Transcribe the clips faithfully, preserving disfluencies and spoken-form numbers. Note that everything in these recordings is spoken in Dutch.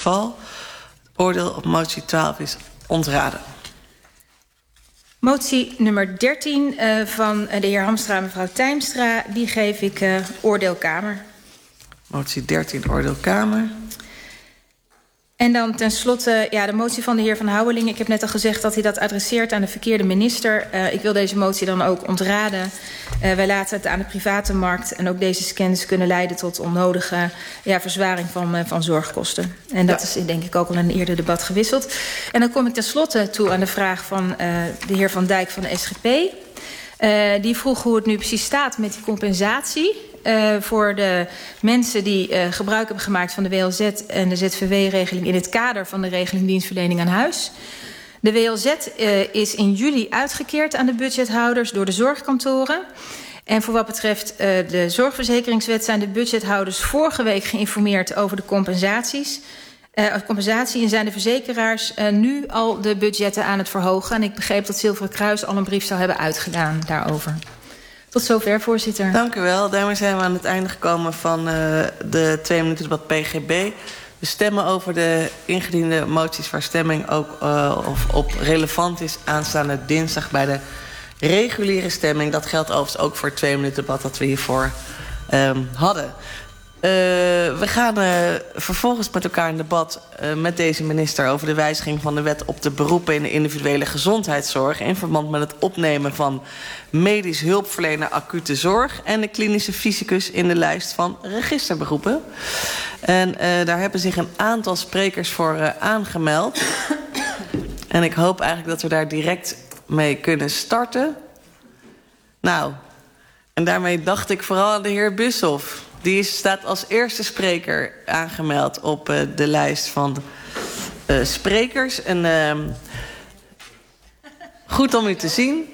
geval. Oordeel op motie twaalf is ontraden. Motie nummer dertien uh, van de heer Hamstra en mevrouw Tijmstra, die geef ik uh, oordeel Kamer. Motie dertien, oordeel Kamer. En dan tenslotte ja, de motie van de heer Van Houweling. Ik heb net al gezegd dat hij dat adresseert aan de verkeerde minister. Uh, ik wil deze motie dan ook ontraden. Uh, wij laten het aan de private markt. En ook deze scans kunnen leiden tot onnodige ja, verzwaring van, uh, van zorgkosten. En dat ja. is denk ik ook al in een eerder debat gewisseld. En dan kom ik tenslotte toe aan de vraag van uh, de heer Van Dijk van de S G P. Uh, die vroeg hoe het nu precies staat met die compensatie. Uh, voor de mensen die uh, gebruik hebben gemaakt van de W L Z en de Z V W-regeling in het kader van de regeling dienstverlening aan huis. De W L Z uh, is in juli uitgekeerd aan de budgethouders door de zorgkantoren. En voor wat betreft uh, de zorgverzekeringswet zijn de budgethouders vorige week geïnformeerd over de compensaties. Uh, compensatie en zijn de verzekeraars uh, nu al de budgetten aan het verhogen. En ik begreep dat Zilveren Kruis al een brief zou hebben uitgedaan daarover. Tot zover, voorzitter. Dank u wel. Daarmee zijn we aan het einde gekomen van uh, de twee minuten debat P G B. We stemmen over de ingediende moties waar stemming ook uh, of op relevant is aanstaande dinsdag bij de reguliere stemming. Dat geldt overigens ook voor het twee minuten debat dat we hiervoor um, hadden. Uh, we gaan uh, vervolgens met elkaar in debat uh, met deze minister over de wijziging van de wet op de beroepen in de individuele gezondheidszorg in verband met het opnemen van medisch hulpverlener acute zorg en de klinische fysicus in de lijst van registerberoepen. En uh, daar hebben zich een aantal sprekers voor uh, aangemeld. En ik hoop eigenlijk dat we daar direct mee kunnen starten. Nou, en daarmee dacht ik vooral aan de heer Bushoff. Die staat als eerste spreker aangemeld op uh, de lijst van uh, sprekers. En uh, goed om u te zien.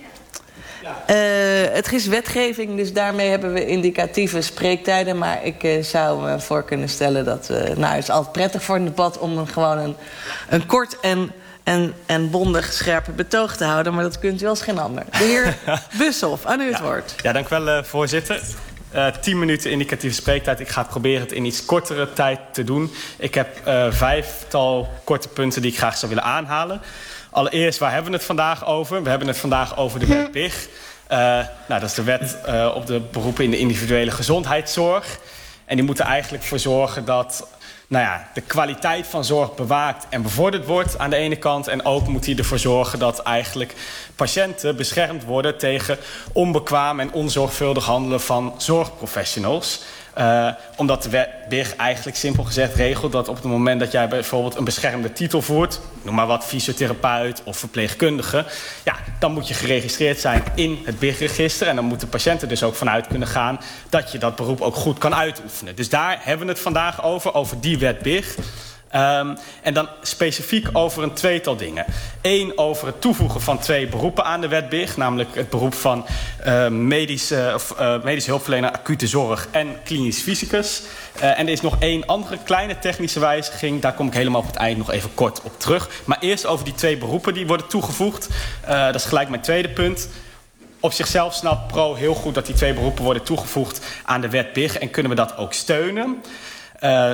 Uh, het is wetgeving, dus daarmee hebben we indicatieve spreektijden. Maar ik uh, zou me voor kunnen stellen dat... Uh, nou, het is altijd prettig voor een debat om een, gewoon een, een kort en, en, en bondig scherpe betoog te houden. Maar dat kunt u als geen ander. De heer Bushoff, aan u het ja. woord. Ja, dank u wel, uh, voorzitter. Uh, tien minuten indicatieve spreektijd. Ik ga proberen het in iets kortere tijd te doen. Ik heb uh, vijftal korte punten die ik graag zou willen aanhalen. Allereerst, waar hebben we het vandaag over? We hebben het vandaag over de wet B I G. Uh, nou, dat is de wet uh, op de beroepen in de individuele gezondheidszorg. En die moet er eigenlijk voor zorgen dat nou ja, de kwaliteit van zorg bewaakt en bevorderd wordt aan de ene kant. En ook moet hij ervoor zorgen dat eigenlijk patiënten beschermd worden tegen onbekwaam en onzorgvuldig handelen van zorgprofessionals. Uh, omdat de wet B I G eigenlijk simpel gezegd regelt dat op het moment dat jij bijvoorbeeld een beschermde titel voert, noem maar wat, fysiotherapeut of verpleegkundige, ja, dan moet je geregistreerd zijn in het B I G-register. En dan moeten patiënten dus ook vanuit kunnen gaan dat je dat beroep ook goed kan uitoefenen. Dus daar hebben we het vandaag over, over die wet B I G. Um, en dan specifiek over een tweetal dingen. Eén, over het toevoegen van twee beroepen aan de wet B I G. Namelijk het beroep van uh, medische, of, uh, medische hulpverlener acute zorg en klinisch fysicus. Uh, en er is nog één andere kleine technische wijziging. Daar kom ik helemaal op het eind nog even kort op terug. Maar eerst over die twee beroepen die worden toegevoegd. Uh, dat is gelijk mijn tweede punt. Op zichzelf snapt Pro heel goed dat die twee beroepen worden toegevoegd aan de wet B I G. En kunnen we dat ook steunen. Uh,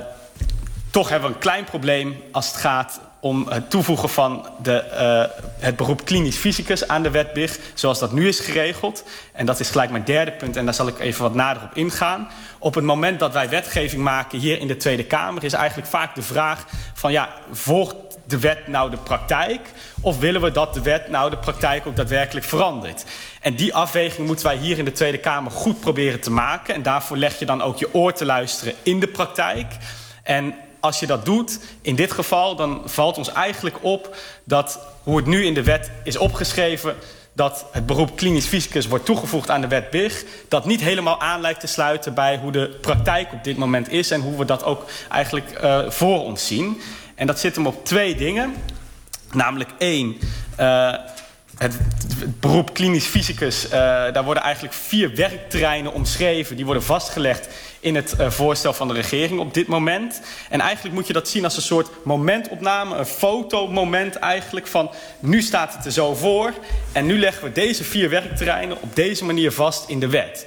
Toch hebben we een klein probleem als het gaat om het toevoegen van de, uh, het beroep klinisch fysicus aan de wet B I G, zoals dat nu is geregeld. En dat is gelijk mijn derde punt en daar zal ik even wat nader op ingaan. Op het moment dat wij wetgeving maken hier in de Tweede Kamer is eigenlijk vaak de vraag van ja, volgt de wet nou de praktijk? Of willen we dat de wet nou de praktijk ook daadwerkelijk verandert? En die afweging moeten wij hier in de Tweede Kamer goed proberen te maken. En daarvoor leg je dan ook je oor te luisteren in de praktijk. En als je dat doet, in dit geval, dan valt ons eigenlijk op dat hoe het nu in de wet is opgeschreven, dat het beroep klinisch fysicus wordt toegevoegd aan de wet B I G, dat niet helemaal aan lijkt te sluiten bij hoe de praktijk op dit moment is en hoe we dat ook eigenlijk uh, voor ons zien. En dat zit hem op twee dingen. Namelijk één, uh, het, het beroep klinisch fysicus, uh, daar worden eigenlijk vier werkterreinen omschreven. Die worden vastgelegd in het uh, voorstel van de regering op dit moment. En eigenlijk moet je dat zien als een soort momentopname, een fotomoment eigenlijk van nu staat het er zo voor en nu leggen we deze vier werkterreinen op deze manier vast in de wet.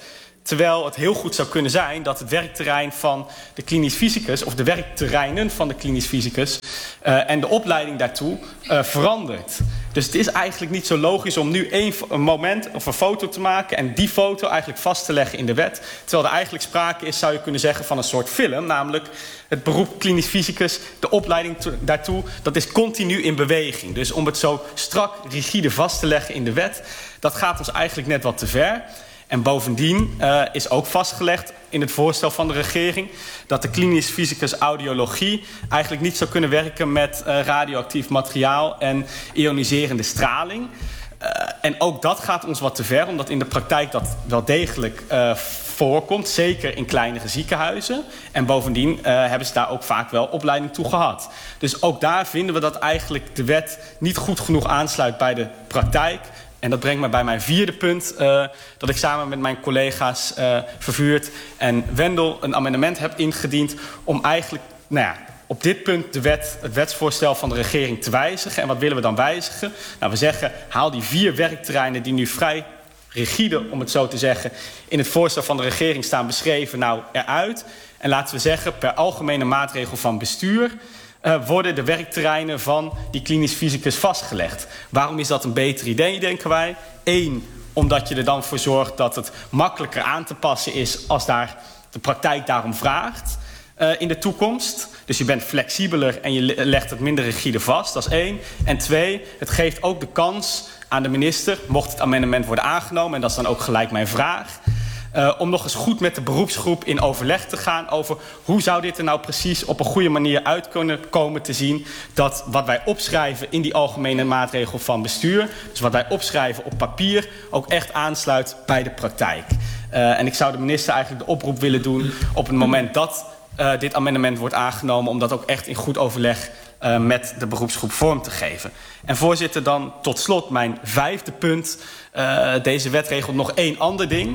Terwijl het heel goed zou kunnen zijn dat het werkterrein van de klinisch fysicus, of de werkterreinen van de klinisch fysicus uh, en de opleiding daartoe uh, verandert. Dus het is eigenlijk niet zo logisch om nu één een moment of een foto te maken en die foto eigenlijk vast te leggen in de wet. Terwijl er eigenlijk sprake is, zou je kunnen zeggen, van een soort film. Namelijk het beroep klinisch fysicus, de opleiding daartoe, dat is continu in beweging. Dus om het zo strak, rigide vast te leggen in de wet, dat gaat ons eigenlijk net wat te ver. En bovendien uh, is ook vastgelegd in het voorstel van de regering dat de klinisch fysicus audiologie eigenlijk niet zou kunnen werken met uh, radioactief materiaal en ioniserende straling. Uh, en ook dat gaat ons wat te ver, omdat in de praktijk dat wel degelijk uh, voorkomt, zeker in kleinere ziekenhuizen. En bovendien uh, hebben ze daar ook vaak wel opleiding toe gehad. Dus ook daar vinden we dat eigenlijk de wet niet goed genoeg aansluit bij de praktijk. En dat brengt me bij mijn vierde punt, uh, dat ik samen met mijn collega's uh, Vervuurt en Wendel een amendement heb ingediend om eigenlijk, nou ja, op dit punt de wet, het wetsvoorstel van de regering te wijzigen. En wat willen we dan wijzigen? Nou, we zeggen, haal die vier werkterreinen die nu vrij rigide, om het zo te zeggen, in het voorstel van de regering staan beschreven, nou eruit. En laten we zeggen, per algemene maatregel van bestuur Uh, worden de werkterreinen van die klinisch fysicus vastgelegd. Waarom is dat een beter idee, denken wij? Eén, omdat je er dan voor zorgt dat het makkelijker aan te passen is als daar de praktijk daarom vraagt uh, in de toekomst. Dus je bent flexibeler en je legt het minder rigide vast, dat is één. En twee, het geeft ook de kans aan de minister, mocht het amendement worden aangenomen, en dat is dan ook gelijk mijn vraag, Uh, om nog eens goed met de beroepsgroep in overleg te gaan over hoe zou dit er nou precies op een goede manier uit kunnen komen te zien dat wat wij opschrijven in die algemene maatregel van bestuur, dus wat wij opschrijven op papier, ook echt aansluit bij de praktijk. Uh, en ik zou de minister eigenlijk de oproep willen doen op het moment dat uh, dit amendement wordt aangenomen, om dat ook echt in goed overleg uh, met de beroepsgroep vorm te geven. En voorzitter, dan tot slot mijn vijfde punt. Uh, deze wet regelt nog één ander ding.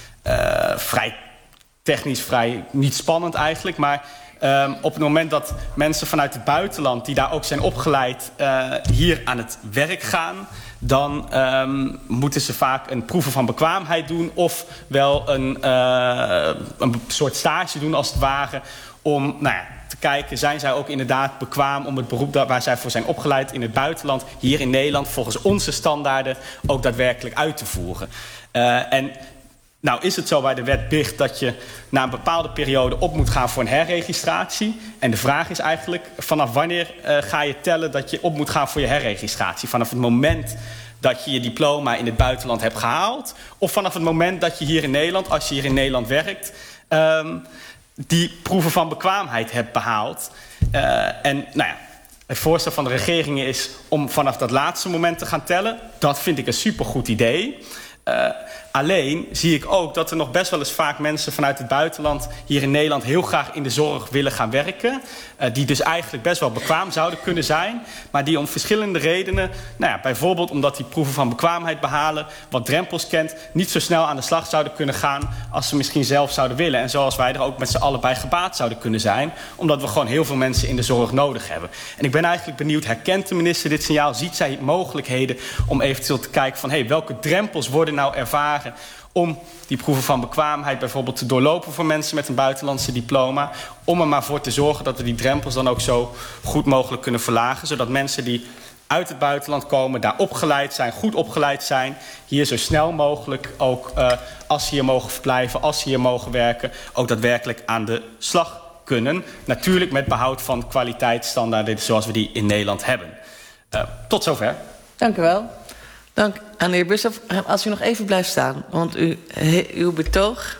Uh, vrij technisch, vrij niet spannend eigenlijk. Maar um, op het moment dat mensen vanuit het buitenland die daar ook zijn opgeleid uh, hier aan het werk gaan, dan um, moeten ze vaak een proeven van bekwaamheid doen of wel een, uh, een soort stage doen als het ware om, nou ja, te kijken, zijn zij ook inderdaad bekwaam om het beroep waar zij voor zijn opgeleid in het buitenland, hier in Nederland, volgens onze standaarden ook daadwerkelijk uit te voeren. Uh, en nou is het zo bij de wet B I G dat je na een bepaalde periode op moet gaan voor een herregistratie. En de vraag is eigenlijk, vanaf wanneer uh, ga je tellen dat je op moet gaan voor je herregistratie? Vanaf het moment dat je je diploma in het buitenland hebt gehaald? Of vanaf het moment dat je hier in Nederland, als je hier in Nederland werkt, um, die proeven van bekwaamheid hebt behaald? Uh, en nou ja, het voorstel van de regering is om vanaf dat laatste moment te gaan tellen. Dat vind ik een supergoed idee. Uh, alleen zie ik ook dat er nog best wel eens vaak mensen vanuit het buitenland hier in Nederland heel graag in de zorg willen gaan werken. Uh, die dus eigenlijk best wel bekwaam zouden kunnen zijn. Maar die om verschillende redenen, nou ja, bijvoorbeeld omdat die proeven van bekwaamheid behalen, wat drempels kent, niet zo snel aan de slag zouden kunnen gaan als ze misschien zelf zouden willen. En zoals wij er ook met z'n allen bij gebaat zouden kunnen zijn. Omdat we gewoon heel veel mensen in de zorg nodig hebben. En ik ben eigenlijk benieuwd, herkent de minister dit signaal? Ziet zij mogelijkheden om eventueel te kijken van, hey, welke drempels worden nou ervaren om die proeven van bekwaamheid bijvoorbeeld te doorlopen voor mensen met een buitenlandse diploma, om er maar voor te zorgen dat we die drempels dan ook zo goed mogelijk kunnen verlagen, zodat mensen die uit het buitenland komen, daar opgeleid zijn, goed opgeleid zijn, hier zo snel mogelijk ook, uh, als ze hier mogen verblijven, als ze hier mogen werken, ook daadwerkelijk aan de slag kunnen. Natuurlijk met behoud van kwaliteitsstandaarden zoals we die in Nederland hebben. Uh, tot zover. Dank u wel. Dank aan de heer Bushoff. Als u nog even blijft staan, want u, he, uw betoog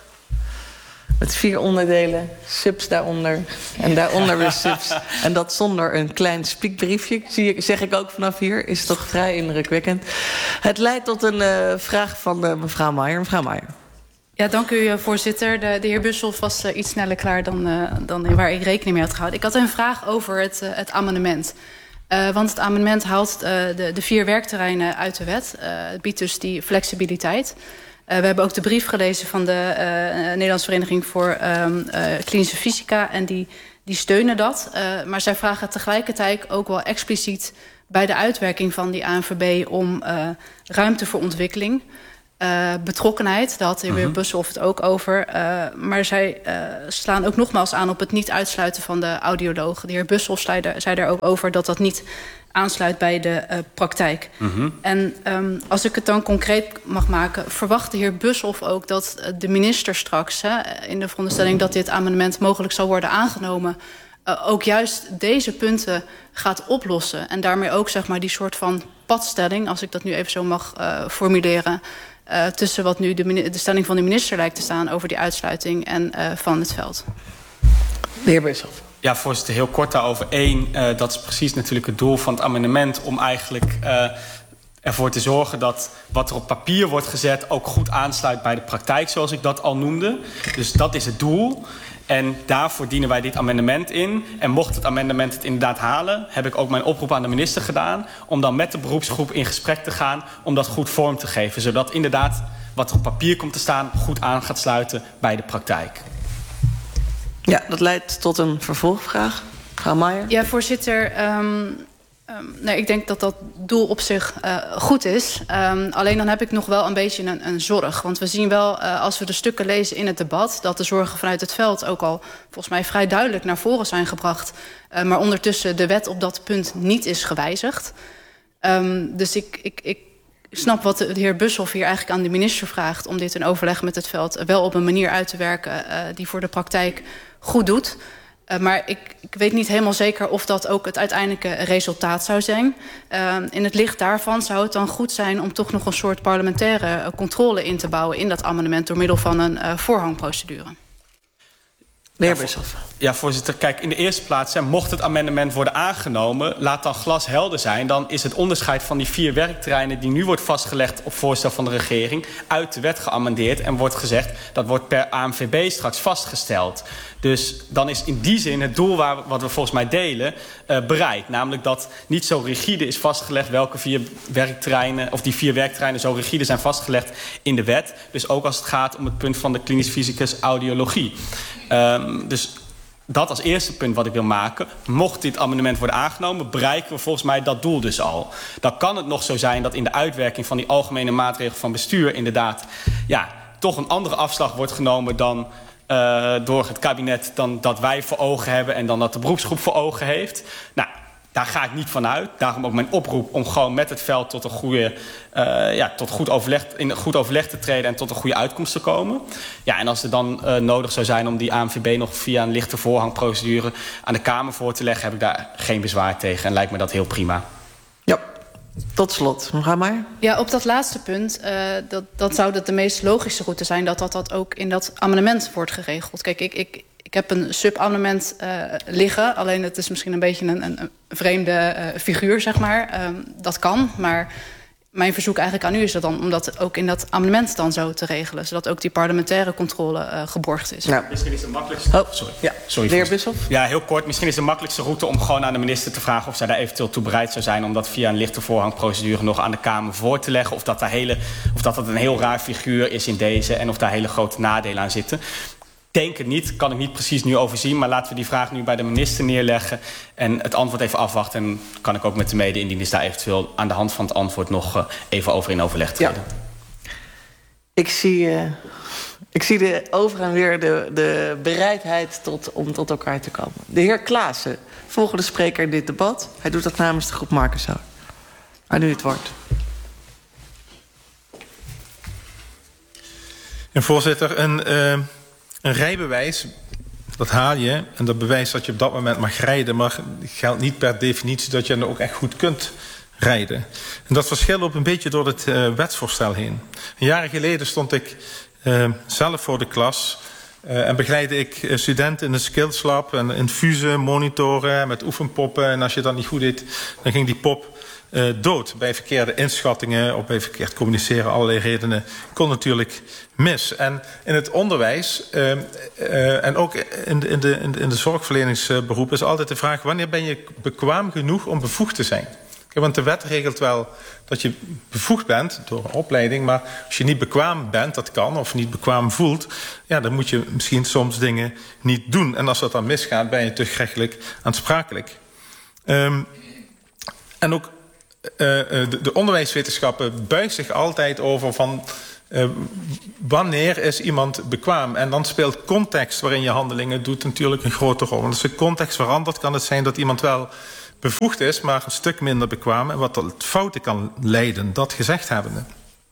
met vier onderdelen, subs daaronder en daaronder weer subs. En dat zonder een klein spiekbriefje, zie ik, zeg ik ook vanaf hier, is toch vrij indrukwekkend. Het leidt tot een uh, vraag van uh, mevrouw Meijer. Mevrouw Meijer. Ja, dank u, voorzitter. De, de heer Bushoff was uh, iets sneller klaar dan, uh, dan waar ik rekening mee had gehouden. Ik had een vraag over het, uh, het amendement. Uh, want het amendement haalt uh, de, de vier werkterreinen uit de wet. Uh, het biedt dus die flexibiliteit. Uh, we hebben ook de brief gelezen van de uh, Nederlandse Vereniging voor um, uh, Klinische Fysica. En die, die steunen dat. Uh, maar zij vragen tegelijkertijd ook wel expliciet bij de uitwerking van die A N V B om uh, ruimte voor ontwikkeling. uh, betrokkenheid. Daar had de heer mm-hmm. Bushoff het ook over. Uh, maar zij uh, slaan ook nogmaals aan op het niet uitsluiten van de audiologen. De heer Bushoff zei, de, zei daar ook over dat dat niet aansluit bij de uh, praktijk. Mm-hmm. En um, als ik het dan concreet mag maken, verwacht de heer Bushoff ook dat de minister straks, hè, in de veronderstelling dat dit amendement mogelijk zal worden aangenomen, uh, ook juist deze punten gaat oplossen. En daarmee ook, zeg maar, die soort van padstelling, als ik dat nu even zo mag uh, formuleren, uh, tussen wat nu de, de stelling van de minister lijkt te staan over die uitsluiting en uh, Van het Veld. De heer Bushoff. Ja, voorzitter, heel kort daarover. Eén, uh, dat is precies natuurlijk het doel van het amendement, om eigenlijk uh, ervoor te zorgen dat wat er op papier wordt gezet ook goed aansluit bij de praktijk, zoals ik dat al noemde. Dus dat is het doel. En daarvoor dienen wij dit amendement in. En mocht het amendement het inderdaad halen, heb ik ook mijn oproep aan de minister gedaan om dan met de beroepsgroep in gesprek te gaan om dat goed vorm te geven. Zodat inderdaad wat er op papier komt te staan goed aan gaat sluiten bij de praktijk. Ja, dat leidt tot een vervolgvraag. Mevrouw Meijer. Ja, voorzitter. Um, um, nee, ik denk dat dat doel op zich uh, goed is. Um, alleen dan heb ik nog wel een beetje een, een zorg. Want we zien wel, uh, als we de stukken lezen in het debat, dat de zorgen vanuit het veld ook al volgens mij vrij duidelijk naar voren zijn gebracht. Uh, maar ondertussen de wet op dat punt niet is gewijzigd. Um, dus ik... ik, ik Ik snap wat de heer Bushoff hier eigenlijk aan de minister vraagt om dit in overleg met het veld wel op een manier uit te werken uh, die voor de praktijk goed doet. Uh, maar ik, ik weet niet helemaal zeker of dat ook het uiteindelijke resultaat zou zijn. Uh, in het licht daarvan zou het dan goed zijn om toch nog een soort parlementaire uh, controle in te bouwen in dat amendement door middel van een uh, voorrangprocedure. De heer Bushoff. Ja, voorzitter. Kijk, in de eerste plaats, hè, mocht het amendement worden aangenomen, laat dan glashelder zijn, dan is het onderscheid van die vier werkterreinen die nu wordt vastgelegd op voorstel van de regering uit de wet geamendeerd en wordt gezegd dat wordt per A M V B straks vastgesteld. Dus dan is in die zin het doel waar, wat we volgens mij delen uh, bereikt. Namelijk dat niet zo rigide is vastgelegd welke vier werkterreinen, of die vier werkterreinen zo rigide zijn vastgelegd in de wet. Dus ook als het gaat om het punt van de klinisch fysicus audiologie. Um, dus dat als eerste punt wat ik wil maken. Mocht dit amendement worden aangenomen, bereiken we volgens mij dat doel dus al. Dan kan het nog zo zijn dat in de uitwerking van die algemene maatregelen van bestuur inderdaad ja, toch een andere afslag wordt genomen dan uh, door het kabinet dan dat wij voor ogen hebben en dan dat de beroepsgroep voor ogen heeft. Nou, daar ga ik niet van uit. Daarom ook mijn oproep om gewoon met het veld tot een goede, uh, ja, tot goed overleg, in een goed overleg te treden en tot een goede uitkomst te komen. Ja, en als het dan uh, nodig zou zijn om die A M V B nog via een lichte voorrangprocedure aan de Kamer voor te leggen, heb ik daar geen bezwaar tegen en lijkt me dat heel prima. Ja, tot slot. Mevrouw Meijer. Ja, op dat laatste punt, uh, dat, dat zou dat de meest logische route zijn dat dat, dat ook in dat amendement wordt geregeld. Kijk, ik... ik Ik heb een subamendement uh, liggen. Alleen het is misschien een beetje een, een, een vreemde uh, figuur, zeg maar. Um, dat kan, maar mijn verzoek eigenlijk aan u is dat dan om dat ook in dat amendement dan zo te regelen. Zodat ook die parlementaire controle uh, geborgd is. Nou, misschien is de makkelijkste... Oh, sorry. Ja, sorry. De heer Bushoff? Ja, heel kort. Misschien is de makkelijkste route om gewoon aan de minister te vragen of zij daar eventueel toe bereid zou zijn om dat via een lichte voorrangprocedure nog aan de Kamer voor te leggen. Of dat, daar hele, of dat, dat een heel raar figuur is in deze en of daar hele grote nadelen aan zitten. Denk het niet, kan ik niet precies nu overzien, maar laten we die vraag nu bij de minister neerleggen en het antwoord even afwachten. En kan ik ook met de mede-indieners daar eventueel aan de hand van het antwoord nog uh, even over in overleg treden. Ja. Ik zie, uh, ik zie de over en weer de, de bereidheid tot, om tot elkaar te komen. De heer Klaassen, volgende spreker in dit debat. Hij doet dat namens de groep Marcusau. Maar nu het woord. En voorzitter, een... Uh... Een rijbewijs, dat haal je en dat bewijst dat je op dat moment mag rijden, maar het geldt niet per definitie dat je dan ook echt goed kunt rijden. En dat verschilt ook een beetje door het uh, wetsvoorstel heen. Een jaar geleden stond ik uh, zelf voor de klas uh, en begeleidde ik uh, studenten in een skills lab en infusen, monitoren met oefenpoppen. En als je dat niet goed deed, dan ging die pop Uh, dood bij verkeerde inschattingen of bij verkeerd communiceren. Allerlei redenen kon natuurlijk mis. En in het onderwijs uh, uh, en ook in de, in de, in de zorgverleningsberoep is altijd de vraag: wanneer ben je bekwaam genoeg om bevoegd te zijn? Want de wet regelt wel dat je bevoegd bent door een opleiding, maar als je niet bekwaam bent, dat kan, of niet bekwaam voelt, ja, dan moet je misschien soms dingen niet doen. En als dat dan misgaat, ben je toch rechtelijk aansprakelijk. Um, en ook Uh, de, de onderwijswetenschappen buigt zich altijd over van Uh, wanneer is iemand bekwaam? En dan speelt context waarin je handelingen doet natuurlijk een grote rol. Want als de context verandert, kan het zijn dat iemand wel bevoegd is, maar een stuk minder bekwaam. En wat tot fouten kan leiden, dat gezegd hebbende.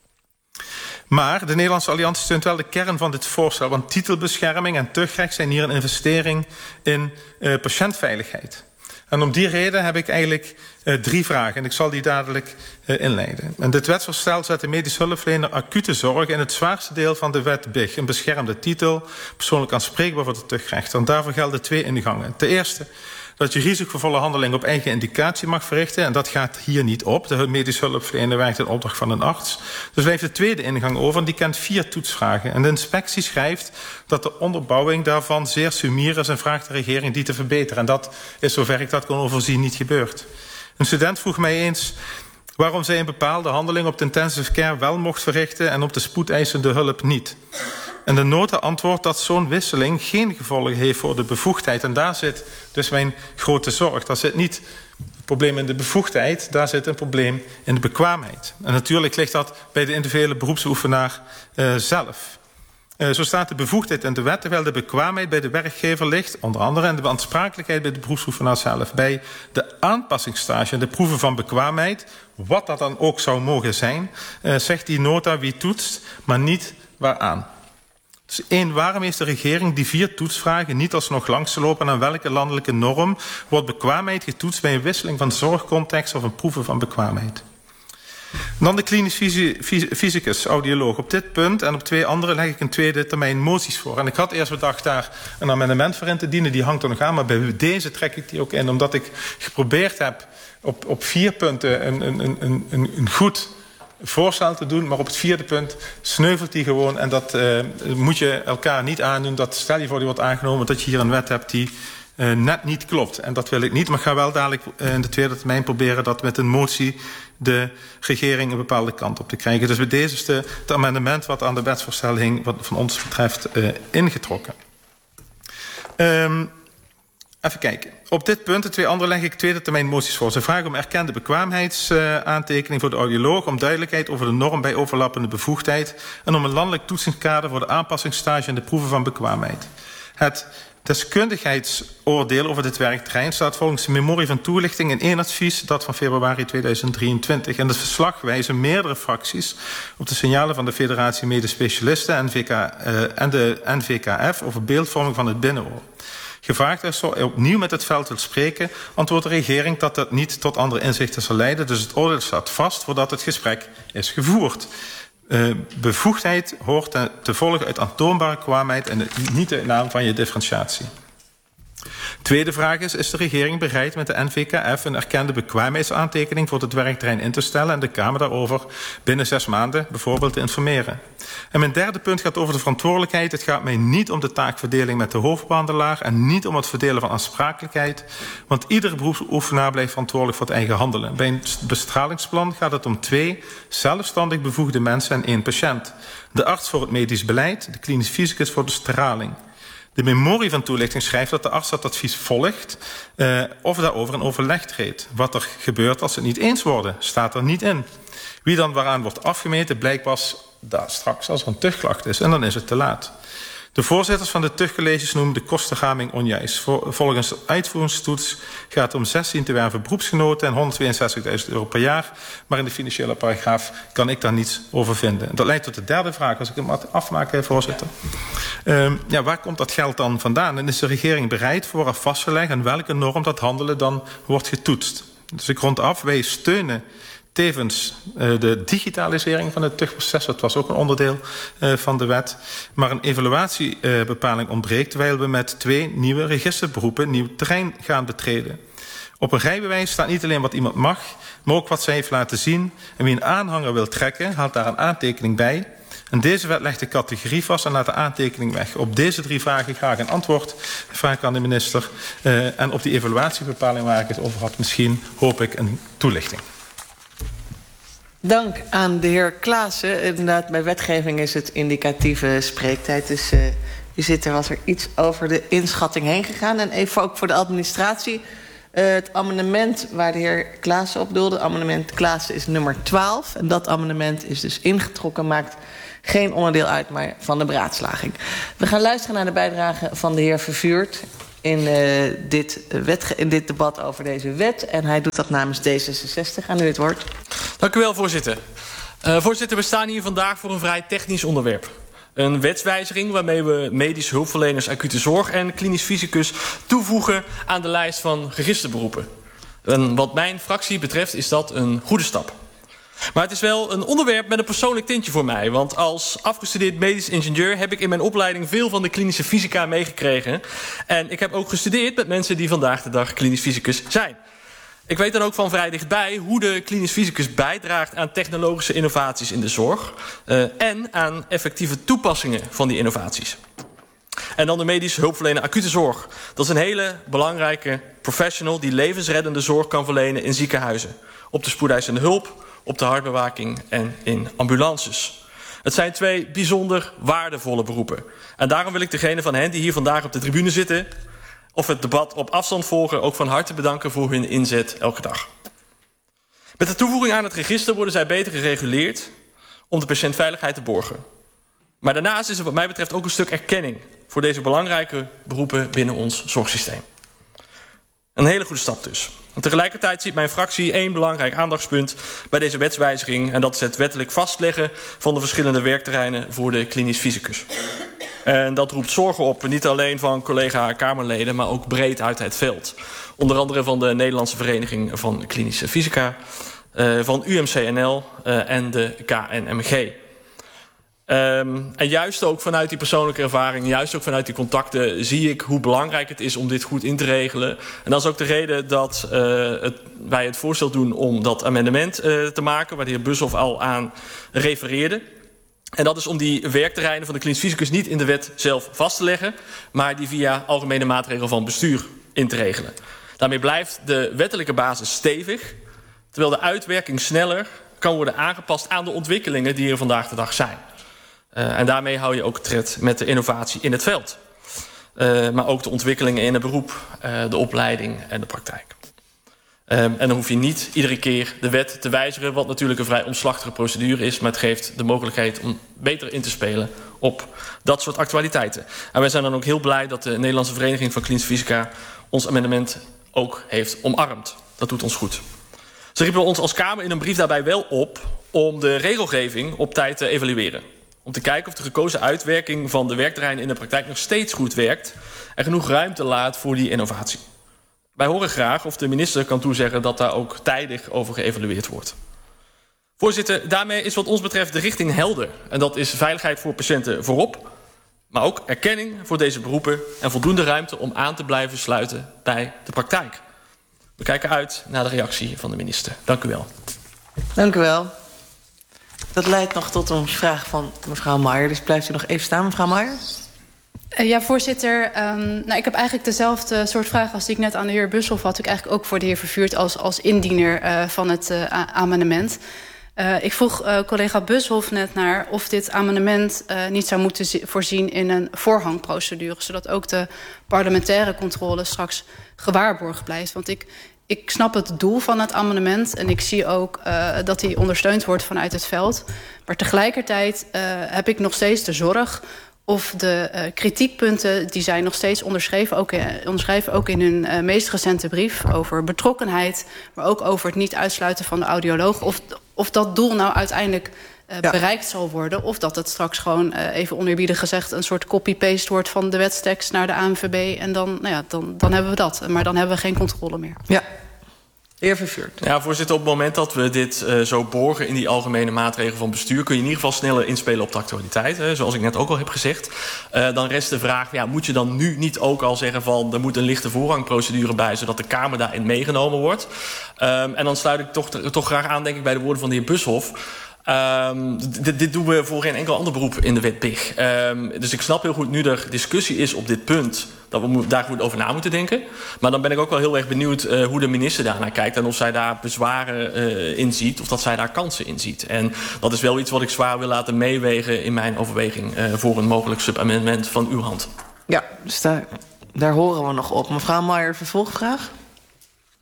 Maar de Nederlandse Alliantie steunt wel de kern van dit voorstel. Want titelbescherming en tuchtrecht zijn hier een investering in uh, patiëntveiligheid. En om die reden heb ik eigenlijk uh, drie vragen. En ik zal die dadelijk uh, inleiden. En dit wetsvoorstel zet de medisch hulpverlener acute zorg in het zwaarste deel van de wet B I G. Een beschermde titel, persoonlijk aanspreekbaar voor het tuchtrecht. En daarvoor gelden twee ingangen. Ten eerste dat je risicovolle handeling op eigen indicatie mag verrichten. En dat gaat hier niet op. De medisch hulpverlener werkt in opdracht van een arts. Dus blijft de tweede ingang over. En die kent vier toetsvragen. En de inspectie schrijft dat de onderbouwing daarvan zeer sumier is en vraagt de regering die te verbeteren. En dat is, zover ik dat kon overzien, niet gebeurd. Een student vroeg mij eens waarom zij een bepaalde handeling op de intensive care wel mocht verrichten en op de spoedeisende hulp niet. En de nota antwoordt dat zo'n wisseling geen gevolgen heeft voor de bevoegdheid. En daar zit dus mijn grote zorg. Daar zit niet het probleem in de bevoegdheid, daar zit een probleem in de bekwaamheid. En natuurlijk ligt dat bij de individuele beroepsoefenaar uh, zelf. Uh, zo staat de bevoegdheid in de wet, terwijl de bekwaamheid bij de werkgever ligt, onder andere, en de aansprakelijkheid bij de beroepsoefenaar zelf. Bij de aanpassingsstage en de proeven van bekwaamheid, wat dat dan ook zou mogen zijn, uh, zegt die nota wie toetst, maar niet waaraan. Dus één, waarom heeft de regering die vier toetsvragen niet alsnog langs te lopen en aan welke landelijke norm wordt bekwaamheid getoetst bij een wisseling van zorgcontext of een proeven van bekwaamheid? Dan de klinisch fysicus, audioloog. Op dit punt en op twee andere leg ik een tweede termijn moties voor. En ik had eerst bedacht daar een amendement voor in te dienen, die hangt er nog aan, maar bij deze trek ik die ook in, omdat ik geprobeerd heb op, op vier punten een, een, een, een, een goed voorstel te doen, maar op het vierde punt sneuvelt die gewoon. En dat uh, moet je elkaar niet aandoen. Dat stel je voor die wordt aangenomen, dat je hier een wet hebt die uh, net niet klopt. En dat wil ik niet, maar ik ga wel dadelijk uh, in de tweede termijn proberen dat met een motie de regering een bepaalde kant op te krijgen. Dus bij deze is de, het amendement wat aan de wetsvoorstel hing, wat van ons betreft, uh, ingetrokken. Um, Even kijken. Op dit punt, de twee andere, leg ik tweede termijn moties voor. Ze vragen om erkende bekwaamheidsaantekening voor de audioloog, om duidelijkheid over de norm bij overlappende bevoegdheid en om een landelijk toetsingskader voor de aanpassingsstage en de proeven van bekwaamheid. Het deskundigheidsoordeel over dit werkterrein staat volgens de memorie van toelichting in één advies, dat van februari tweeduizend drieëntwintig. En het verslag wijzen meerdere fracties op de signalen van de Federatie Medisch Specialisten en, V K, uh, en de N V K F over beeldvorming van het binnenoor. Gevraagd is opnieuw met het veld wil spreken, antwoordt de regering dat dat niet tot andere inzichten zal leiden. Dus het oordeel staat vast voordat het gesprek is gevoerd. Uh, bevoegdheid hoort te, te volgen uit aantoonbare bekwaamheid en niet de naam van je differentiatie. Tweede vraag is, is de regering bereid met de N V K F een erkende bekwaamheidsaantekening voor het werkterrein in te stellen en de Kamer daarover binnen zes maanden bijvoorbeeld te informeren? En mijn derde punt gaat over de verantwoordelijkheid. Het gaat mij niet om de taakverdeling met de hoofdbehandelaar en niet om het verdelen van aansprakelijkheid, want iedere beroepsoefenaar blijft verantwoordelijk voor het eigen handelen. Bij een bestralingsplan gaat het om twee zelfstandig bevoegde mensen en één patiënt. De arts voor het medisch beleid, de klinisch fysicus voor de straling. De memorie van toelichting schrijft dat de arts dat advies volgt uh, of daarover een overleg treedt. Wat er gebeurt als ze het niet eens worden, staat er niet in. Wie dan waaraan wordt afgemeten, blijkt pas daar straks als er een tuchtklacht is. En dan is het te laat. De voorzitters van de tuchtcolleges noemen de kostenraming onjuist. Volgens de uitvoeringstoets gaat het om zestien te werven beroepsgenoten en honderdtweeënzestigduizend euro per jaar. Maar in de financiële paragraaf kan ik daar niets over vinden. Dat leidt tot de derde vraag, als ik hem afmaak, voorzitter. Uh, ja, waar komt dat geld dan vandaan? En is de regering bereid vooraf vast te leggen aan welke norm dat handelen dan wordt getoetst? Dus ik rond af, wij steunen tevens uh, de digitalisering van het tuchtproces. Dat was ook een onderdeel uh, van de wet. Maar een evaluatiebepaling uh, ontbreekt, terwijl we met twee nieuwe registerberoepen nieuw terrein gaan betreden. Op een rijbewijs staat niet alleen wat iemand mag, maar ook wat zij heeft laten zien. En wie een aanhanger wil trekken, haalt daar een aantekening bij. En deze wet legt de categorie vast en laat de aantekening weg. Op deze drie vragen graag een antwoord. Vraag ik aan de minister. Uh, en op die evaluatiebepaling waar ik het over had, misschien hoop ik een toelichting. Dank aan de heer Klaassen. Inderdaad, bij wetgeving is het indicatieve spreektijd. Dus uh, u zit er, was er iets over de inschatting heen gegaan. En even ook voor de administratie. Uh, het amendement waar de heer Klaassen op doelde, amendement Klaassen, is nummer twaalf. En dat amendement is dus ingetrokken, maakt geen onderdeel uit maar van de beraadslaging. We gaan luisteren naar de bijdrage van de heer Vervuurt in, uh, dit, wet, in dit debat over deze wet. En hij doet dat namens D zesenzestig. Aan u het woord. Dank u wel, voorzitter. Uh, voorzitter, we staan hier vandaag voor een vrij technisch onderwerp. Een wetswijziging waarmee we medische hulpverleners acute zorg en klinisch fysicus toevoegen aan de lijst van registerberoepen. En wat mijn fractie betreft is dat een goede stap. Maar het is wel een onderwerp met een persoonlijk tintje voor mij. Want als afgestudeerd medisch ingenieur heb ik in mijn opleiding veel van de klinische fysica meegekregen. En ik heb ook gestudeerd met mensen die vandaag de dag klinisch fysicus zijn. Ik weet dan ook van vrij dichtbij hoe de klinisch fysicus bijdraagt aan technologische innovaties in de zorg. Uh, en aan effectieve toepassingen van die innovaties. En dan de medische hulpverlener acute zorg. Dat is een hele belangrijke professional die levensreddende zorg kan verlenen in ziekenhuizen. Op de spoedeisende hulp, op de hartbewaking en in ambulances. Het zijn twee bijzonder waardevolle beroepen. En daarom wil ik degene van hen die hier vandaag op de tribune zitten of het debat op afstand volgen ook van harte bedanken voor hun inzet elke dag. Met de toevoeging aan het register worden zij beter gereguleerd om de patiëntveiligheid te borgen. Maar daarnaast is er wat mij betreft ook een stuk erkenning voor deze belangrijke beroepen binnen ons zorgsysteem. Een hele goede stap dus. En tegelijkertijd ziet mijn fractie één belangrijk aandachtspunt bij deze wetswijziging. En dat is het wettelijk vastleggen van de verschillende werkterreinen voor de klinisch fysicus. En dat roept zorgen op, niet alleen van collega-Kamerleden, maar ook breed uit het veld. Onder andere van de Nederlandse Vereniging van Klinische Fysica, uh, van U M C N L uh, en de K N M G. Um, en juist ook vanuit die persoonlijke ervaring, juist ook vanuit die contacten, zie ik hoe belangrijk het is om dit goed in te regelen. En dat is ook de reden dat uh, het, wij het voorstel doen om dat amendement uh, te maken, waar de heer Bushoff al aan refereerde. En dat is om die werkterreinen van de klinisch fysicus niet in de wet zelf vast te leggen, maar die via algemene maatregelen van bestuur in te regelen. Daarmee blijft de wettelijke basis stevig, terwijl de uitwerking sneller kan worden aangepast aan de ontwikkelingen die er vandaag de dag zijn. Uh, en daarmee hou je ook tred met de innovatie in het veld. Uh, maar ook de ontwikkelingen in het beroep, uh, de opleiding en de praktijk. Um, en dan hoef je niet iedere keer de wet te wijzigen, wat natuurlijk een vrij omslachtige procedure is, maar het geeft de mogelijkheid om beter in te spelen op dat soort actualiteiten. En wij zijn dan ook heel blij dat de Nederlandse Vereniging van Klinische Fysica ons amendement ook heeft omarmd. Dat doet ons goed. Ze riepen ons als Kamer in een brief daarbij wel op om de regelgeving op tijd te evalueren. Om te kijken of de gekozen uitwerking van de werkterreinen in de praktijk nog steeds goed werkt en genoeg ruimte laat voor die innovatie. Wij horen graag of de minister kan toezeggen dat daar ook tijdig over geëvalueerd wordt. Voorzitter, daarmee is wat ons betreft de richting helder. En dat is veiligheid voor patiënten voorop, maar ook erkenning voor deze beroepen en voldoende ruimte om aan te blijven sluiten bij de praktijk. We kijken uit naar de reactie van de minister. Dank u wel. Dank u wel. Dat leidt nog tot een vraag van mevrouw Maier. Dus blijft u nog even staan, mevrouw Maier? Uh, ja, voorzitter. Um, nou, ik heb eigenlijk dezelfde soort vraag als die ik net aan de heer Bushoff had. Ik eigenlijk ook voor de heer Vervuurt als, als indiener uh, van het uh, amendement. Uh, ik vroeg uh, collega Bushoff net naar of dit amendement uh, niet zou moeten voorzien in een voorrangprocedure, zodat ook de parlementaire controle straks gewaarborgd blijft. Want ik... Ik snap het doel van het amendement en ik zie ook uh, dat die ondersteund wordt vanuit het veld. Maar tegelijkertijd uh, heb ik nog steeds de zorg of de uh, kritiekpunten die zij nog steeds onderschreven, ook, uh, onderschrijven, ook in hun uh, meest recente brief over betrokkenheid, maar ook over het niet uitsluiten van de audioloog. Of, of dat doel nou uiteindelijk uh, ja. bereikt zal worden, of dat het straks gewoon, uh, even oneerbiedig gezegd, een soort copy-paste wordt van de wetstekst naar de A N V B. En dan, nou ja, dan, dan hebben we dat. Maar dan hebben we geen controle meer. Ja. Heer Vervuurt. Ja, voorzitter, op het moment dat we dit uh, zo borgen in die algemene maatregelen van bestuur, kun je in ieder geval sneller inspelen op de actualiteit, hè, zoals ik net ook al heb gezegd. Uh, dan rest de vraag, ja, moet je dan nu niet ook al zeggen van er moet een lichte voorrangprocedure bij, zodat de Kamer daarin meegenomen wordt? Um, en dan sluit ik toch, toch graag aan, denk ik, bij de woorden van de heer Bushoff. Um, dit, dit doen we voor geen enkel ander beroep in de wet B I G. Um, dus ik snap heel goed nu er discussie is op dit punt, dat we daar goed over na moeten denken. Maar dan ben ik ook wel heel erg benieuwd uh, hoe de minister daarnaar kijkt en of zij daar bezwaren uh, in ziet of dat zij daar kansen in ziet. En dat is wel iets wat ik zwaar wil laten meewegen in mijn overweging uh, voor een mogelijk subamendement van uw hand. Ja, dus daar, daar horen we nog op. Mevrouw Maier, vervolgvraag?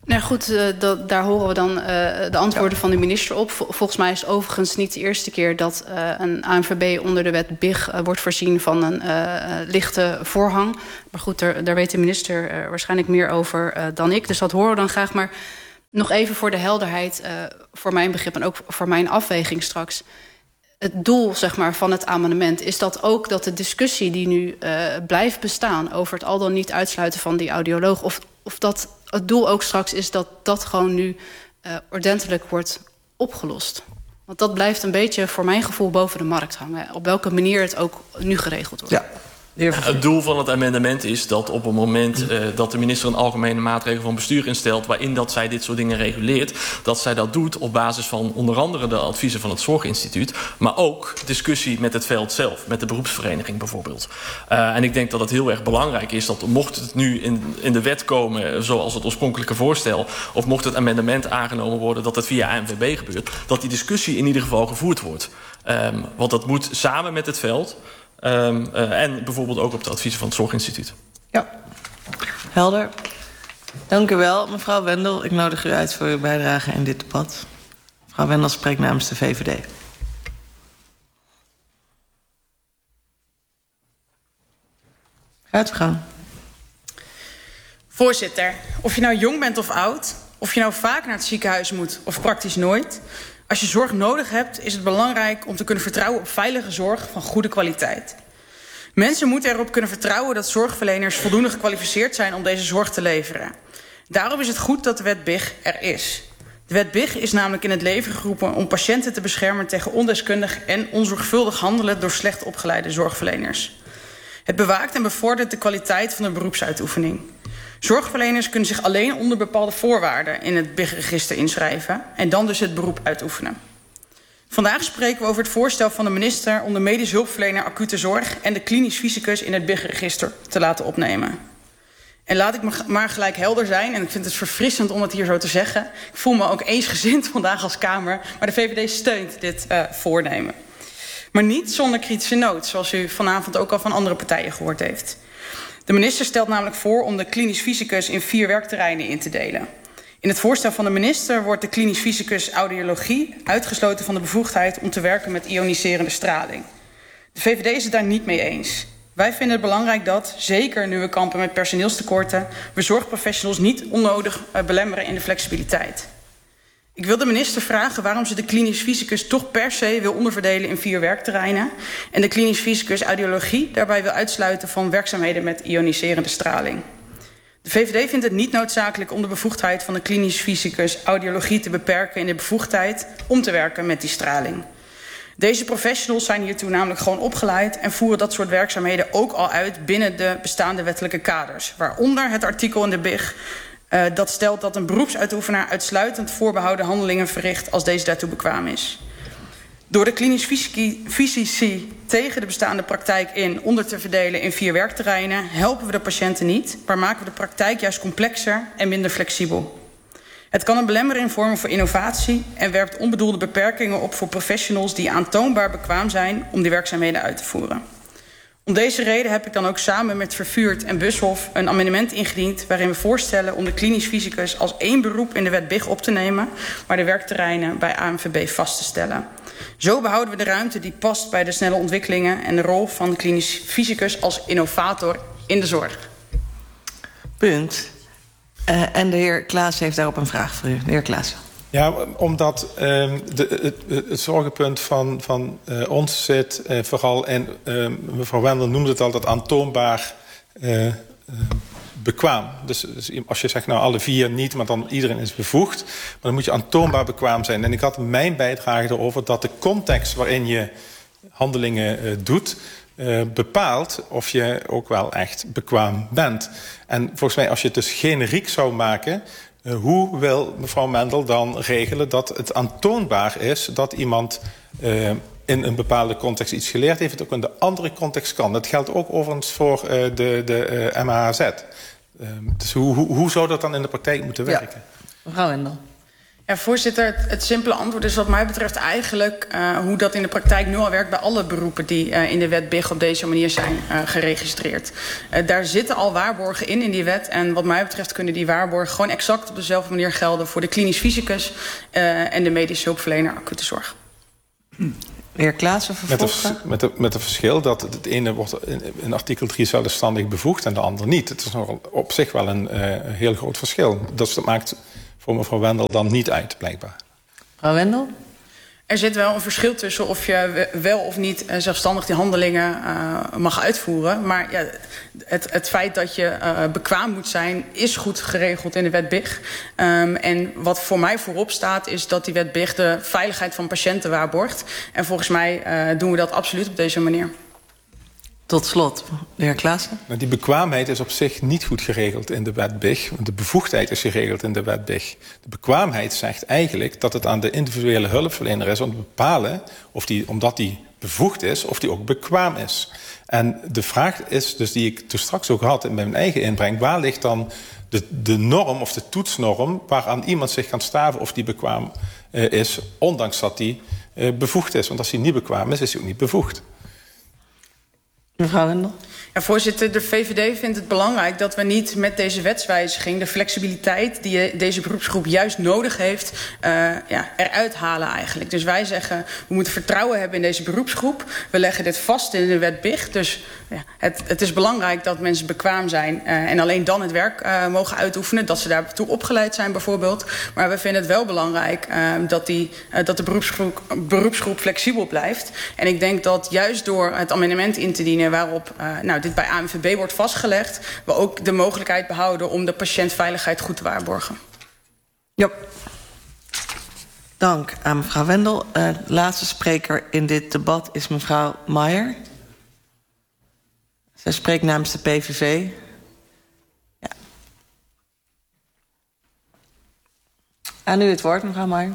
Nou goed, uh, dat, daar horen we dan uh, de antwoorden ja. van de minister op. Vol, volgens mij is het overigens niet de eerste keer dat uh, een A N V B onder de wet B I G uh, wordt voorzien van een uh, lichte voorhang. Maar goed, daar, daar weet de minister uh, waarschijnlijk meer over uh, dan ik. Dus dat horen we dan graag. Maar nog even voor de helderheid, uh, voor mijn begrip en ook voor mijn afweging straks. Het doel, zeg maar, van het amendement is dat ook dat de discussie die nu uh, blijft bestaan over het al dan niet uitsluiten van die audioloog, of, of dat het doel ook straks is dat dat gewoon nu uh, ordentelijk wordt opgelost. Want dat blijft een beetje voor mijn gevoel boven de markt hangen. Op welke manier het ook nu geregeld wordt. Ja. Het doel van het amendement is dat op het moment uh, dat de minister een algemene maatregel van bestuur instelt, waarin dat zij dit soort dingen reguleert, dat zij dat doet op basis van onder andere de adviezen van het Zorginstituut, maar ook discussie met het veld zelf, met de beroepsvereniging bijvoorbeeld. Uh, en ik denk dat het heel erg belangrijk is dat mocht het nu in, in de wet komen zoals het oorspronkelijke voorstel, of mocht het amendement aangenomen worden dat het via A N V B gebeurt, dat die discussie in ieder geval gevoerd wordt. Um, want dat moet samen met het veld. Um, uh, en bijvoorbeeld ook op het advies van het Zorginstituut. Ja, helder. Dank u wel, mevrouw Wendel. Ik nodig u uit voor uw bijdrage in dit debat. Mevrouw Wendel spreekt namens de V V D. Gaat u gang. Voorzitter, of je nou jong bent of oud, of je nou vaak naar het ziekenhuis moet of praktisch nooit, als je zorg nodig hebt, is het belangrijk om te kunnen vertrouwen op veilige zorg van goede kwaliteit. Mensen moeten erop kunnen vertrouwen dat zorgverleners voldoende gekwalificeerd zijn om deze zorg te leveren. Daarom is het goed dat de wet B I G er is. De wet B I G is namelijk in het leven geroepen om patiënten te beschermen tegen ondeskundig en onzorgvuldig handelen door slecht opgeleide zorgverleners. Het bewaakt en bevordert de kwaliteit van de beroepsuitoefening. Zorgverleners kunnen zich alleen onder bepaalde voorwaarden in het B I G-register inschrijven en dan dus het beroep uitoefenen. Vandaag spreken we over het voorstel van de minister om de medisch hulpverlener acute zorg en de klinisch fysicus in het B I G-register te laten opnemen. En laat ik maar gelijk helder zijn, en ik vind het verfrissend om het hier zo te zeggen. Ik voel me ook eensgezind vandaag als Kamer, maar de V V D steunt dit uh, voornemen. Maar niet zonder kritische noot, zoals u vanavond ook al van andere partijen gehoord heeft. De minister stelt namelijk voor om de klinisch fysicus in vier werkterreinen in te delen. In het voorstel van de minister wordt de klinisch fysicus audiologie uitgesloten van de bevoegdheid om te werken met ioniserende straling. De V V D is het daar niet mee eens. Wij vinden het belangrijk dat, zeker nu we kampen met personeelstekorten, we zorgprofessionals niet onnodig belemmeren in de flexibiliteit. Ik wil de minister vragen waarom ze de klinisch fysicus toch per se wil onderverdelen in vier werkterreinen en de klinisch fysicus audiologie daarbij wil uitsluiten van werkzaamheden met ioniserende straling. De V V D vindt het niet noodzakelijk om de bevoegdheid van de klinisch fysicus audiologie te beperken in de bevoegdheid om te werken met die straling. Deze professionals zijn hiertoe namelijk gewoon opgeleid en voeren dat soort werkzaamheden ook al uit binnen de bestaande wettelijke kaders, waaronder het artikel in de B I G uh, dat stelt dat een beroepsuitoefenaar uitsluitend voorbehouden handelingen verricht als deze daartoe bekwaam is. Door de klinisch fysici tegen de bestaande praktijk in onder te verdelen in vier werkterreinen helpen we de patiënten niet, maar maken we de praktijk juist complexer en minder flexibel. Het kan een belemmering vormen voor innovatie en werpt onbedoelde beperkingen op voor professionals die aantoonbaar bekwaam zijn om die werkzaamheden uit te voeren. Om deze reden heb ik dan ook samen met Vervuurt en Bushof een amendement ingediend waarin we voorstellen om de klinisch fysicus als één beroep in de wet B I G op te nemen, maar de werkterreinen bij A N V B vast te stellen. Zo behouden we de ruimte die past bij de snelle ontwikkelingen en de rol van de klinisch fysicus als innovator in de zorg. Punt. Uh, en de heer Klaas heeft daarop een vraag voor u. De heer Klaas. Ja, omdat uh, de, het, het zorgenpunt van, van uh, ons zit uh, vooral in, uh, mevrouw Wendel noemde het al, dat aantoonbaar uh, uh, bekwaam. Dus, dus als je zegt, nou alle vier niet, maar dan iedereen is bevoegd, maar dan moet je aantoonbaar bekwaam zijn. En ik had mijn bijdrage erover dat de context waarin je handelingen uh, doet, Uh, bepaalt of je ook wel echt bekwaam bent. En volgens mij, als je het dus generiek zou maken, uh, hoe wil mevrouw Mendel dan regelen dat het aantoonbaar is dat iemand uh, in een bepaalde context iets geleerd heeft, het ook in de andere context kan. Dat geldt ook overigens voor uh, de, de uh, M H Z. Uh, dus hoe, hoe, hoe zou dat dan in de praktijk moeten werken? Ja. Mevrouw Wendel. Ja, voorzitter, het, het simpele antwoord is wat mij betreft eigenlijk uh, hoe dat in de praktijk nu al werkt bij alle beroepen die uh, in de wet B I G op deze manier zijn uh, geregistreerd. Uh, daar zitten al waarborgen in in die wet en wat mij betreft kunnen die waarborgen gewoon exact op dezelfde manier gelden voor de klinisch fysicus uh, en de medische hulpverlener acute zorg. De heer Klaassen, vervolgen. Met het met de verschil dat het ene wordt in, in artikel drie zelfstandig bevoegd en de andere niet. Het is nog op zich wel een uh, heel groot verschil. Dus dat maakt voor mevrouw Wendel dan niet uit, blijkbaar. Mevrouw Wendel? Er zit wel een verschil tussen of je wel of niet zelfstandig die handelingen uh, mag uitvoeren. Maar ja, het, het feit dat je uh, bekwaam moet zijn is goed geregeld in de wet B I G. Um, en wat voor mij voorop staat is dat die wet B I G de veiligheid van patiënten waarborgt. En volgens mij uh, doen we dat absoluut op deze manier. Tot slot, de heer Klaassen. Die bekwaamheid is op zich niet goed geregeld in de wet B I G. De bevoegdheid is geregeld in de wet B I G. De bekwaamheid zegt eigenlijk dat het aan de individuele hulpverlener is om te bepalen, of die, omdat die bevoegd is, of die ook bekwaam is. En de vraag is dus, die ik toen straks ook had in mijn eigen inbreng, waar ligt dan de, de norm of de toetsnorm waaraan iemand zich kan staven of die bekwaam uh, is, ondanks dat die uh, bevoegd is. Want als hij niet bekwaam is, is hij ook niet bevoegd. Mevrouw Wendel. Ja, voorzitter, de V V D vindt het belangrijk dat we niet met deze wetswijziging de flexibiliteit die deze beroepsgroep juist nodig heeft, uh, ja, eruit halen eigenlijk. Dus wij zeggen, we moeten vertrouwen hebben in deze beroepsgroep. We leggen dit vast in de wet B I G. Dus ja, het, het is belangrijk dat mensen bekwaam zijn uh, en alleen dan het werk uh, mogen uitoefenen. Dat ze daartoe opgeleid zijn bijvoorbeeld. Maar we vinden het wel belangrijk uh, dat, die, uh, dat de beroepsgroep, beroepsgroep flexibel blijft. En ik denk dat juist door het amendement in te dienen waarop uh, nou, dit bij A N V B wordt vastgelegd, we ook de mogelijkheid behouden om de patiëntveiligheid goed te waarborgen. Ja. Dank aan mevrouw Wendel. Uh, de laatste spreker in dit debat is mevrouw Meijer. Zij spreekt namens de P V V. Ja. Aan u het woord, mevrouw Meijer.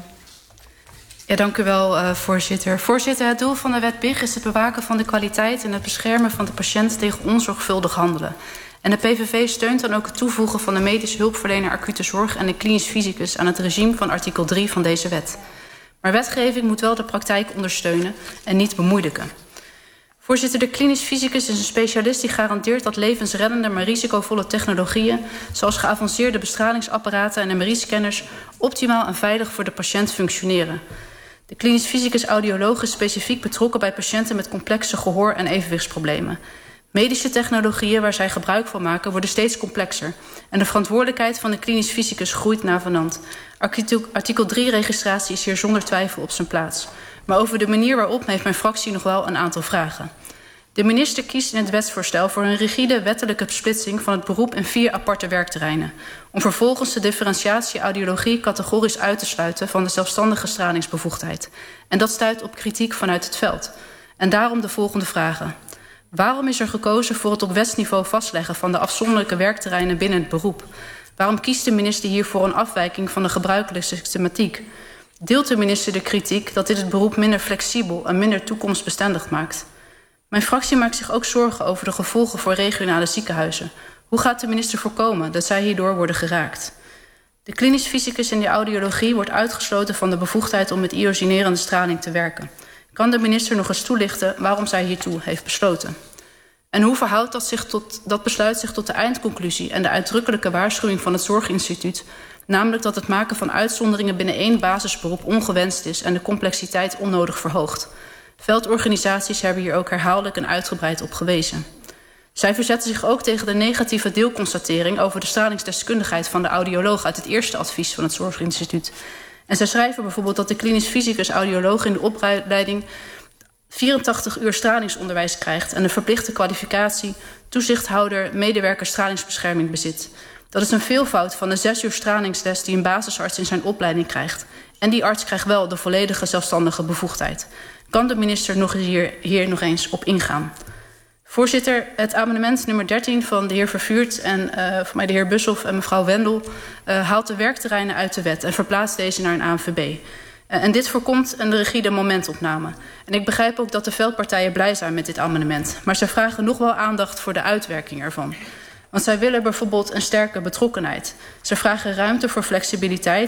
Ja, dank u wel, uh, voorzitter. Voorzitter, het doel van de wet B I G is het bewaken van de kwaliteit en het beschermen van de patiënt tegen onzorgvuldig handelen. En de P V V steunt dan ook het toevoegen van de medische hulpverlener acute zorg en de klinisch fysicus aan het regime van artikel drie van deze wet. Maar wetgeving moet wel de praktijk ondersteunen en niet bemoeilijken. Voorzitter, de klinisch fysicus is een specialist die garandeert dat levensreddende maar risicovolle technologieën, zoals geavanceerde bestralingsapparaten en M R I-scanners, optimaal en veilig voor de patiënt functioneren. De klinisch fysicus audioloog is specifiek betrokken bij patiënten met complexe gehoor- en evenwichtsproblemen. Medische technologieën waar zij gebruik van maken worden steeds complexer. En de verantwoordelijkheid van de klinisch fysicus groeit navenant. Artikel drie registratie is hier zonder twijfel op zijn plaats. Maar over de manier waarop heeft mijn fractie nog wel een aantal vragen. De minister kiest in het wetsvoorstel voor een rigide wettelijke splitsing van het beroep in vier aparte werkterreinen, om vervolgens de differentiatie audiologie categorisch uit te sluiten van de zelfstandige stralingsbevoegdheid. En dat stuit op kritiek vanuit het veld. En daarom de volgende vragen. Waarom is er gekozen voor het op wetsniveau vastleggen van de afzonderlijke werkterreinen binnen het beroep? Waarom kiest de minister hiervoor een afwijking van de gebruikelijke systematiek? Deelt de minister de kritiek dat dit het beroep minder flexibel en minder toekomstbestendig maakt? Mijn fractie maakt zich ook zorgen over de gevolgen voor regionale ziekenhuizen. Hoe gaat de minister voorkomen dat zij hierdoor worden geraakt? De klinisch fysicus in de audiologie wordt uitgesloten van de bevoegdheid om met iosinerende straling te werken. Kan de minister nog eens toelichten waarom zij hiertoe heeft besloten? En hoe verhoudt dat, zich tot, dat besluit zich tot de eindconclusie en de uitdrukkelijke waarschuwing van het Zorginstituut, namelijk dat het maken van uitzonderingen binnen één basisberoep ongewenst is en de complexiteit onnodig verhoogt? Veldorganisaties hebben hier ook herhaaldelijk en uitgebreid op gewezen. Zij verzetten zich ook tegen de negatieve deelconstatering over de stralingsdeskundigheid van de audioloog uit het eerste advies van het Zorginstituut. En zij schrijven bijvoorbeeld dat de klinisch fysicus audioloog in de opleiding vierentachtig uur stralingsonderwijs krijgt en een verplichte kwalificatie toezichthouder medewerker stralingsbescherming bezit. Dat is een veelvoud van de zes uur stralingsles die een basisarts in zijn opleiding krijgt. En die arts krijgt wel de volledige zelfstandige bevoegdheid. Kan de minister nog hier, hier nog eens op ingaan? Voorzitter, het amendement nummer dertien van de heer Vervuurt en uh, voor mij de heer Bushoff en mevrouw Wendel uh, haalt de werkterreinen uit de wet en verplaatst deze naar een A N V B. Uh, en dit voorkomt een rigide momentopname. En ik begrijp ook dat de veldpartijen blij zijn met dit amendement. Maar zij vragen nog wel aandacht voor de uitwerking ervan. Want zij willen bijvoorbeeld een sterke betrokkenheid. Ze vragen ruimte voor flexibiliteit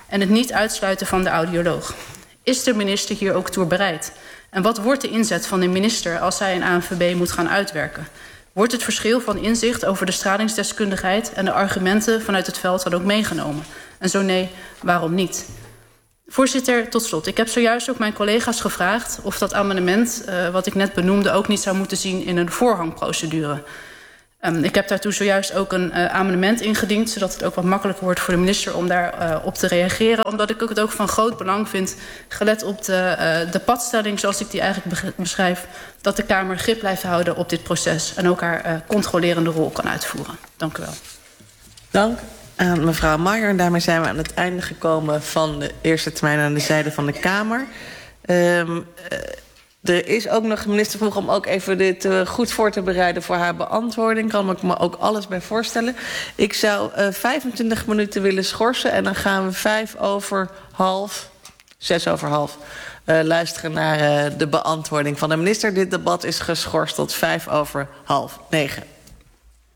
en het niet uitsluiten van de audioloog. Is de minister hier ook toe bereid? En wat wordt de inzet van de minister als zij een A N V B moet gaan uitwerken? Wordt het verschil van inzicht over de stralingsdeskundigheid en de argumenten vanuit het veld dan ook meegenomen? En zo nee, waarom niet? Voorzitter, tot slot. Ik heb zojuist ook mijn collega's gevraagd of dat amendement, uh, wat ik net benoemde, ook niet zou moeten zien in een voorrangprocedure. Um, ik heb daartoe zojuist ook een uh, amendement ingediend, zodat het ook wat makkelijker wordt voor de minister om daarop uh, op te reageren. Omdat ik het ook van groot belang vind, gelet op de, uh, de padstelling zoals ik die eigenlijk beschrijf, dat de Kamer grip blijft houden op dit proces en ook haar uh, controlerende rol kan uitvoeren. Dank u wel. Dank aan mevrouw Maier. En daarmee zijn we aan het einde gekomen van de eerste termijn aan de zijde van de Kamer. Um, uh, Er is ook nog, de minister vroeg om ook even dit uh, goed voor te bereiden voor haar beantwoording. Kan ik me ook alles bij voorstellen. Ik zou uh, vijfentwintig minuten willen schorsen en dan gaan we vijf over half, zes over half, uh, luisteren naar uh, de beantwoording van de minister. Dit debat is geschorst tot vijf over half negen.